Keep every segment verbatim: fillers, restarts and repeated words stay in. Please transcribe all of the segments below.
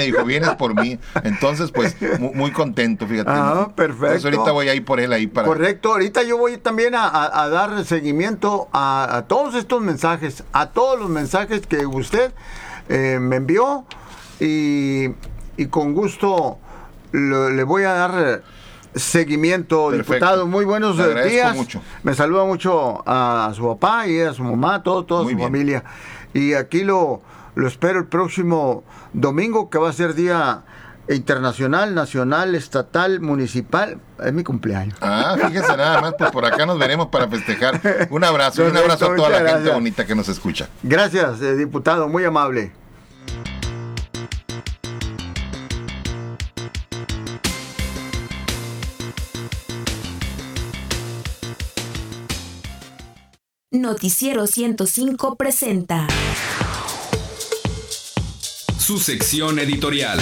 me dijo, vienes por mí. Entonces, pues, muy, muy contento, fíjate. Ah, perfecto. Entonces, ahorita voy a ir por él ahí para... Correcto, ahorita yo voy también a, a, a dar seguimiento a, a todos estos mensajes, a todos los mensajes que usted eh, me envió y, y con gusto lo, le voy a dar seguimiento. Perfecto. Diputado. Muy buenos días. Mucho. Me saluda mucho a su papá y a su mamá, todo, toda Muy su bien. familia. Y aquí lo, lo espero el próximo domingo, que va a ser día internacional, nacional, estatal, municipal. Es mi cumpleaños. Ah, fíjense nada más, pues por acá nos veremos para festejar. Un abrazo, un abrazo a toda la gracias. gente bonita que nos escucha. Gracias, eh, diputado, muy amable. Noticiero ciento cinco presenta su sección editorial.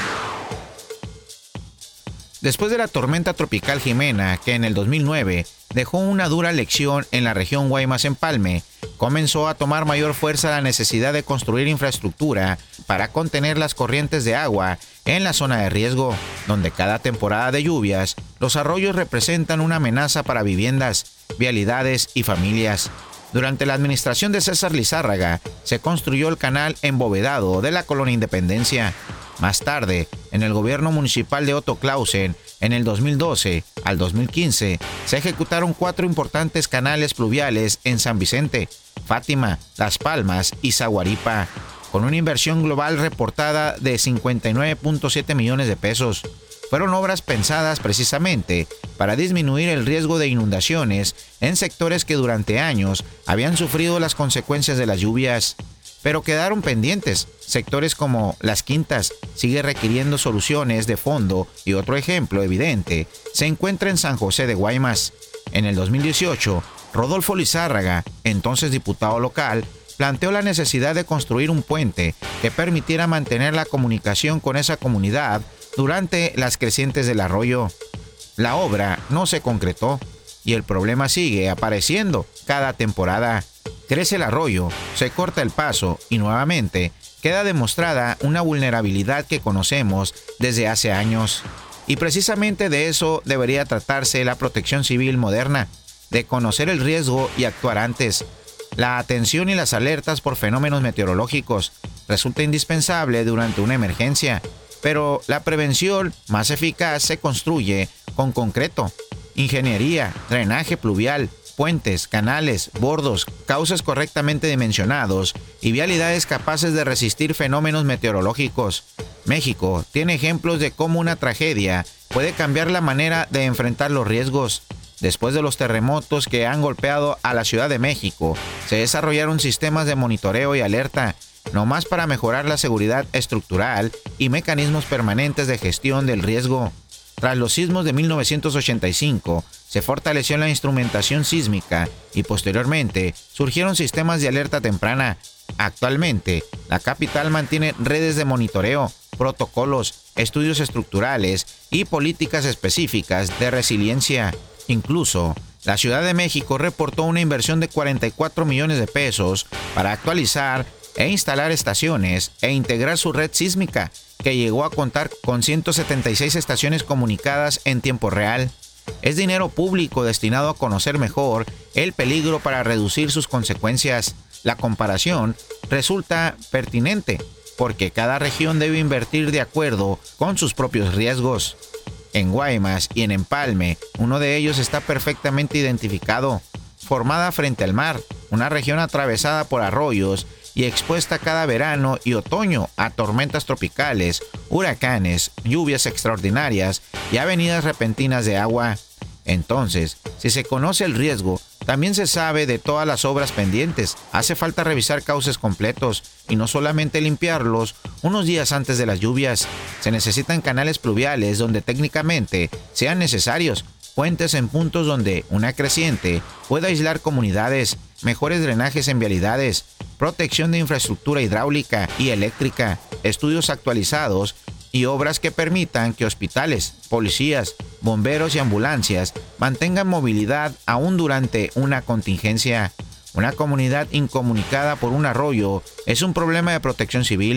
Después de la tormenta tropical Jimena, que en el dos mil nueve dejó una dura lección en la región Guaymas-Empalme, comenzó a tomar mayor fuerza la necesidad de construir infraestructura para contener las corrientes de agua en la zona de riesgo, donde cada temporada de lluvias, los arroyos representan una amenaza para viviendas, vialidades y familias. Durante la administración de César Lizárraga, se construyó el canal embovedado de la Colonia Independencia. Más tarde, en el gobierno municipal de Otto Clausen, en el dos mil doce al dos mil quince, se ejecutaron cuatro importantes canales pluviales en San Vicente, Fátima, Las Palmas y Zaguaripa, con una inversión global reportada de cincuenta y nueve punto siete millones de pesos. Fueron obras pensadas precisamente para disminuir el riesgo de inundaciones en sectores que durante años habían sufrido las consecuencias de las lluvias. Pero quedaron pendientes. Sectores como Las Quintas sigue requiriendo soluciones de fondo y otro ejemplo evidente se encuentra en San José de Guaymas. En el dos mil dieciocho, Rodolfo Lizárraga, entonces diputado local, planteó la necesidad de construir un puente que permitiera mantener la comunicación con esa comunidad durante las crecientes del arroyo. La obra no se concretó y el problema sigue apareciendo cada temporada. Crece el arroyo, se corta el paso y nuevamente queda demostrada una vulnerabilidad que conocemos desde hace años. Y precisamente de eso debería tratarse la protección civil moderna, de conocer el riesgo y actuar antes. La atención y las alertas por fenómenos meteorológicos resulta indispensable durante una emergencia, pero la prevención más eficaz se construye con concreto, ingeniería, drenaje pluvial, puentes, canales, bordos, cauces correctamente dimensionados y vialidades capaces de resistir fenómenos meteorológicos. México tiene ejemplos de cómo una tragedia puede cambiar la manera de enfrentar los riesgos. Después de los terremotos que han golpeado a la Ciudad de México, se desarrollaron sistemas de monitoreo y alerta, no más para mejorar la seguridad estructural y mecanismos permanentes de gestión del riesgo. Tras los sismos de mil novecientos ochenta y cinco, se fortaleció la instrumentación sísmica y posteriormente surgieron sistemas de alerta temprana. Actualmente, la capital mantiene redes de monitoreo, protocolos, estudios estructurales y políticas específicas de resiliencia. Incluso, la Ciudad de México reportó una inversión de cuarenta y cuatro millones de pesos para actualizar e instalar estaciones e integrar su red sísmica, que llegó a contar con ciento setenta y seis estaciones comunicadas en tiempo real. Es dinero público destinado a conocer mejor el peligro para reducir sus consecuencias. La comparación resulta pertinente porque cada región debe invertir de acuerdo con sus propios riesgos. En Guaymas y en Empalme, uno de ellos está perfectamente identificado. Formada frente al mar, una región atravesada por arroyos y expuesta cada verano y otoño a tormentas tropicales, huracanes, lluvias extraordinarias y avenidas repentinas de agua. Entonces, si se conoce el riesgo, también se sabe de todas las obras pendientes. Hace falta revisar cauces completos y no solamente limpiarlos unos días antes de las lluvias. Se necesitan canales pluviales donde técnicamente sean necesarios, puentes en puntos donde una creciente pueda aislar comunidades, mejores drenajes en vialidades, protección de infraestructura hidráulica y eléctrica, estudios actualizados y obras que permitan que hospitales, policías, bomberos y ambulancias mantengan movilidad aún durante una contingencia. Una comunidad incomunicada por un arroyo es un problema de protección civil.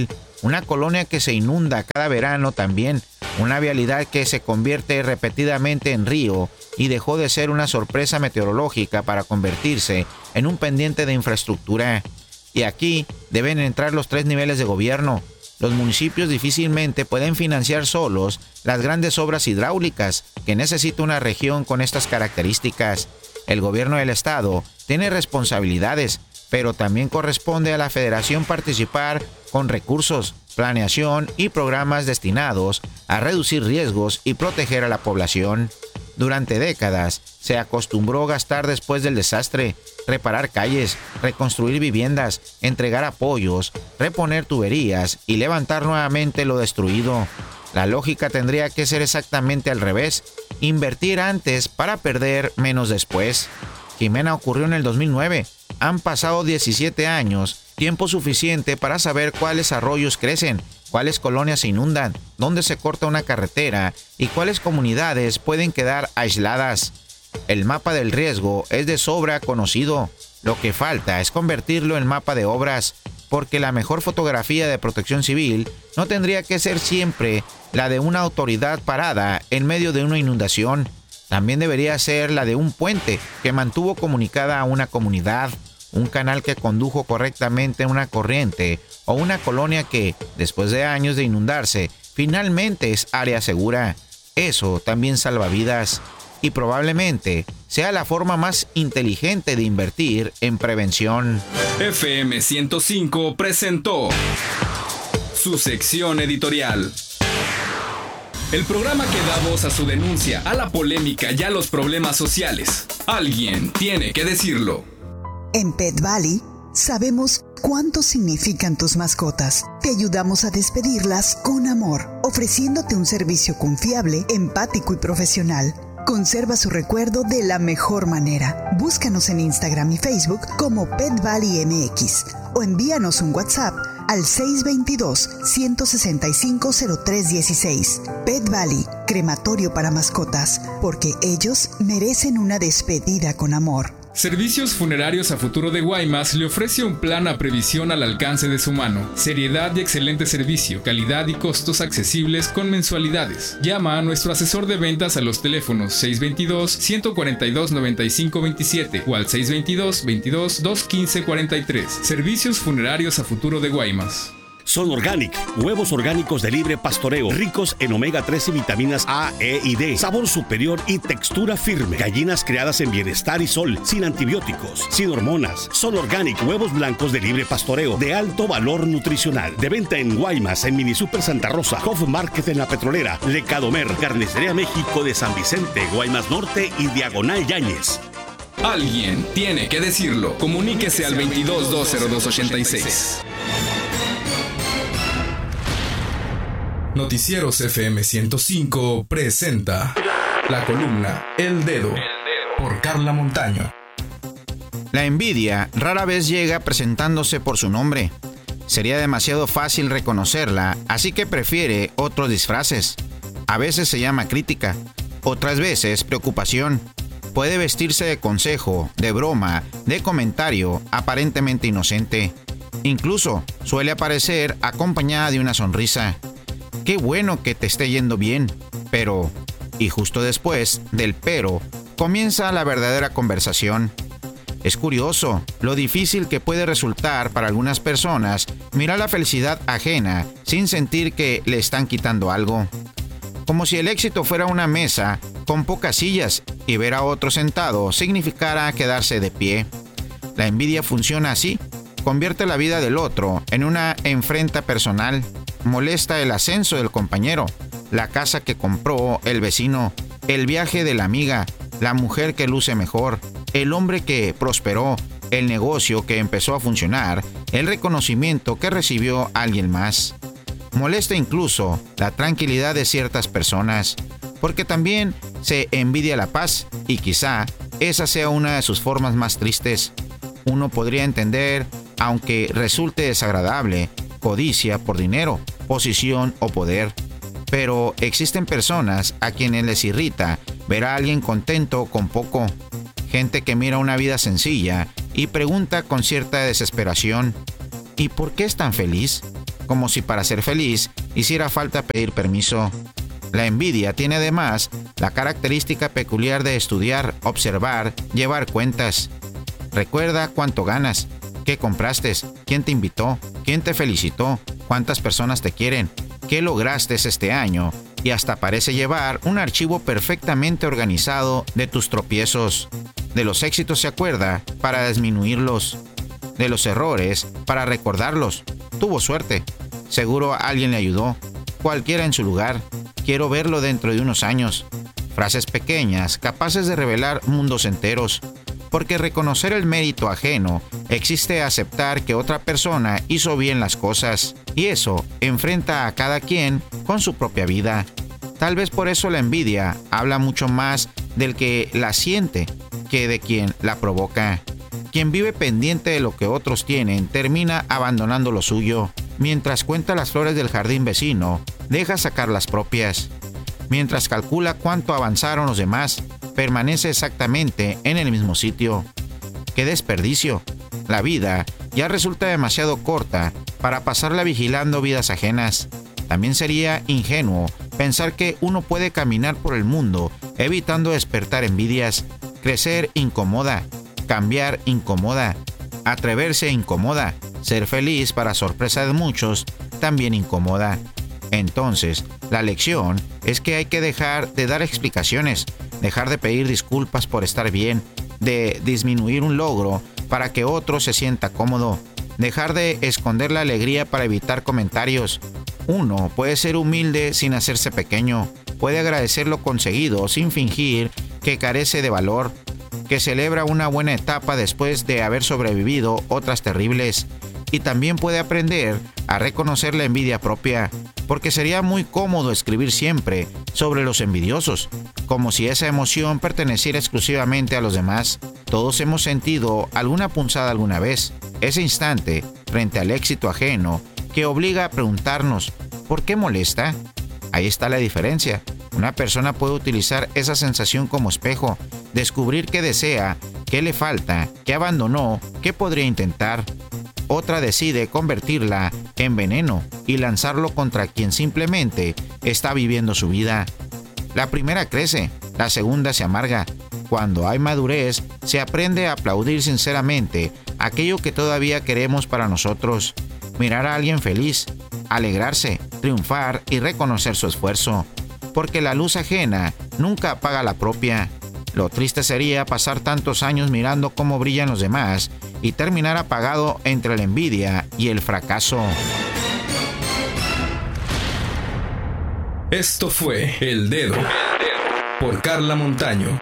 una colonia que se inunda cada verano también, una vialidad que se convierte repetidamente en río y dejó de ser una sorpresa meteorológica para convertirse en un pendiente de infraestructura. Y aquí deben entrar los tres niveles de gobierno. Los municipios difícilmente pueden financiar solos las grandes obras hidráulicas que necesita una región con estas características. El gobierno del estado tiene responsabilidades, pero también corresponde a la federación participar con recursos, planeación y programas destinados a reducir riesgos y proteger a la población. Durante décadas se acostumbró gastar después del desastre, reparar calles, reconstruir viviendas, entregar apoyos, reponer tuberías y levantar nuevamente lo destruido. La lógica tendría que ser exactamente al revés, invertir antes para perder menos después. Jimena ocurrió en el dos mil nueve. Han pasado diecisiete años, tiempo suficiente para saber cuáles arroyos crecen, cuáles colonias se inundan, dónde se corta una carretera y cuáles comunidades pueden quedar aisladas. El mapa del riesgo es de sobra conocido. Lo que falta es convertirlo en mapa de obras, porque la mejor fotografía de protección civil no tendría que ser siempre la de una autoridad parada en medio de una inundación. También debería ser la de un puente que mantuvo comunicada a una comunidad, un canal que condujo correctamente una corriente o una colonia que, después de años de inundarse, finalmente es área segura. Eso también salva vidas y probablemente sea la forma más inteligente de invertir en prevención. F M ciento cinco presentó su sección editorial. El programa que da voz a su denuncia, a la polémica y a los problemas sociales. Alguien tiene que decirlo. En Pet Valley sabemos cuánto significan tus mascotas. Te ayudamos a despedirlas con amor, ofreciéndote un servicio confiable, empático y profesional. Conserva su recuerdo de la mejor manera. Búscanos en Instagram y Facebook como Pet Valley M X o envíanos un WhatsApp al seis dos dos, uno seis cinco, cero tres uno seis. Pet Valley, crematorio para mascotas, porque ellos merecen una despedida con amor. Servicios Funerarios a Futuro de Guaymas le ofrece un plan a previsión al alcance de su mano. Seriedad y excelente servicio, calidad y costos accesibles con mensualidades. Llama a nuestro asesor de ventas a los teléfonos seis dos dos, uno cuatro dos, nueve cinco dos siete o al seis dos dos, veintidós, dos quince cuarenta y tres. Servicios Funerarios a Futuro de Guaymas. Son Organic, huevos orgánicos de libre pastoreo, ricos en omega tres y vitaminas A, E y D, sabor superior y textura firme. Gallinas criadas en bienestar y sol, sin antibióticos, sin hormonas. Son Organic, huevos blancos de libre pastoreo, de alto valor nutricional. De venta en Guaymas, en Mini Super Santa Rosa, Hof Market en La Petrolera, Lecadomer, Carnicería México de San Vicente, Guaymas Norte y Diagonal Yáñez. Alguien tiene que decirlo. Comuníquese al veintidós dos cero dos ochenta y seis. Noticieros F M ciento cinco presenta la columna El Dedo por Carla Montaño. La envidia rara vez llega presentándose por su nombre. Sería demasiado fácil reconocerla, así que prefiere otros disfraces. A veces se llama crítica, otras veces preocupación. Puede vestirse de consejo, de broma, de comentario aparentemente inocente. Incluso suele aparecer acompañada de una sonrisa. Qué bueno que te esté yendo bien, pero... Y justo después del pero, comienza la verdadera conversación. Es curioso lo difícil que puede resultar para algunas personas mirar la felicidad ajena sin sentir que le están quitando algo. Como si el éxito fuera una mesa con pocas sillas y ver a otro sentado significara quedarse de pie. La envidia funciona así, convierte la vida del otro en una enfrenta personal. Molesta el ascenso del compañero, la casa que compró el vecino, el viaje de la amiga, la mujer que luce mejor, el hombre que prosperó, el negocio que empezó a funcionar, el reconocimiento que recibió alguien más. Molesta incluso la tranquilidad de ciertas personas, porque también se envidia la paz y quizá esa sea una de sus formas más tristes. Uno podría entender, aunque resulte desagradable, codicia por dinero, posición o poder. Pero existen personas a quienes les irrita ver a alguien contento con poco. Gente que mira una vida sencilla y pregunta con cierta desesperación: ¿y por qué es tan feliz? como si para ser feliz hiciera falta pedir permiso. La envidia tiene además la característica peculiar de estudiar, observar, llevar cuentas. Recuerda cuánto ganas, qué compraste, quién te invitó, quién te felicitó, cuántas personas te quieren, qué lograste este año, y hasta parece llevar un archivo perfectamente organizado de tus tropiezos. De los éxitos se acuerda para disminuirlos, de los errores para recordarlos. Tuvo suerte, seguro alguien le ayudó, cualquiera en su lugar. Quiero verlo dentro de unos años. Frases pequeñas capaces de revelar mundos enteros. Porque reconocer el mérito ajeno existe aceptar que otra persona hizo bien las cosas, y eso enfrenta a cada quien con su propia vida. Tal vez por eso la envidia habla mucho más del que la siente que de quien la provoca. Quien vive pendiente de lo que otros tienen termina abandonando lo suyo. Mientras cuenta las flores del jardín vecino, deja sacar las propias. Mientras calcula cuánto avanzaron los demás, permanece exactamente en el mismo sitio. ¡Qué desperdicio! La vida ya resulta demasiado corta para pasarla vigilando vidas ajenas. También sería ingenuo pensar que uno puede caminar por el mundo evitando despertar envidias. Crecer incomoda, cambiar incomoda, atreverse incomoda, ser feliz para sorpresa de muchos también incomoda. Entonces, la lección es que hay que dejar de dar explicaciones, dejar de pedir disculpas por estar bien, de disminuir un logro para que otro se sienta cómodo, dejar de esconder la alegría para evitar comentarios. Uno puede ser humilde sin hacerse pequeño, puede agradecer lo conseguido sin fingir que carece de valor, que celebra una buena etapa después de haber sobrevivido otras terribles, y también puede aprender a reconocer la envidia propia, porque sería muy cómodo escribir siempre sobre los envidiosos, como si esa emoción perteneciera exclusivamente a los demás. Todos hemos sentido alguna punzada alguna vez, ese instante frente al éxito ajeno que obliga a preguntarnos, ¿por qué molesta? Ahí está la diferencia. Una persona puede utilizar esa sensación como espejo, descubrir qué desea, qué le falta, qué abandonó, qué podría intentar. Otra decide convertirla en veneno y lanzarlo contra quien simplemente está viviendo su vida. La primera crece, la segunda se amarga. Cuando hay madurez, se aprende a aplaudir sinceramente aquello que todavía queremos para nosotros. Mirar a alguien feliz, alegrarse, triunfar y reconocer su esfuerzo. Porque la luz ajena nunca apaga la propia. Lo triste sería pasar tantos años mirando cómo brillan los demás y terminar apagado entre la envidia y el fracaso. Esto fue El Dedo por Carla Montaño.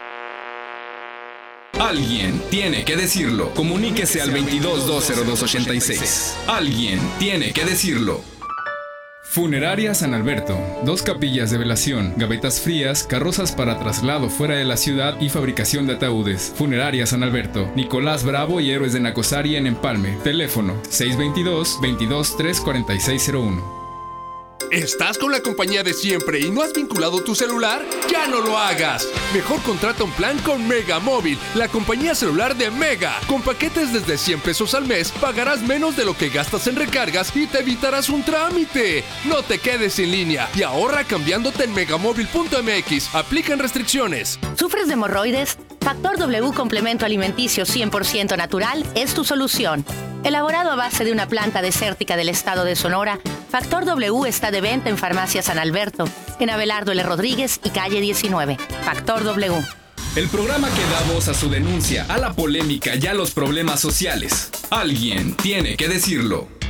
Alguien tiene que decirlo. Comuníquese al veintidós dos cero dos ochenta y seis. Alguien tiene que decirlo. Funeraria San Alberto. Dos capillas de velación, gavetas frías, carrozas para traslado fuera de la ciudad y fabricación de ataúdes. Funeraria San Alberto. Nicolás Bravo y Héroes de Nacosari en Empalme. Teléfono seis veintidós, veintidós, tres cuarenta y seis cero uno. ¿Estás con la compañía de siempre y no has vinculado tu celular? ¡Ya no lo hagas! Mejor contrata un plan con Mega Móvil, la compañía celular de Mega. Con paquetes desde cien pesos al mes, pagarás menos de lo que gastas en recargas y te evitarás un trámite. No te quedes sin línea y ahorra cambiándote en megamóvil punto m x. Aplican restricciones. ¿Sufres de hemorroides? Factor W Complemento Alimenticio cien por ciento natural es tu solución. Elaborado a base de una planta desértica del estado de Sonora, Factor W está de venta en Farmacia San Alberto, en Abelardo L. Rodríguez y calle diecinueve. Factor W. El programa que da voz a su denuncia, a la polémica y a los problemas sociales. Alguien tiene que decirlo.